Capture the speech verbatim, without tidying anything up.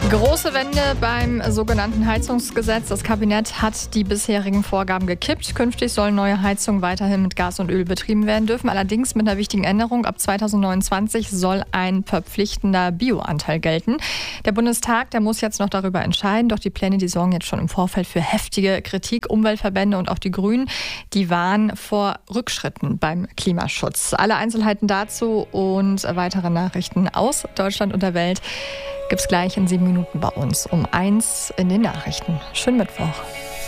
Große Wende beim sogenannten Heizungsgesetz. Das Kabinett hat die bisherigen Vorgaben gekippt. Künftig sollen neue Heizungen weiterhin mit Gas und Öl betrieben werden dürfen. Allerdings mit einer wichtigen Änderung. Ab zweitausendneunundzwanzig soll ein verpflichtender Bioanteil gelten. Der Bundestag, der muss jetzt noch darüber entscheiden. Doch die Pläne, die sorgen jetzt schon im Vorfeld für heftige Kritik. Umweltverbände und auch die Grünen, die warnen vor Rückschritten beim Klimaschutz. Alle Einzelheiten dazu und weitere Nachrichten aus Deutschland und der Welt gibt's gleich in sieben Minuten bei uns um eins in den Nachrichten. Schönen Mittwoch.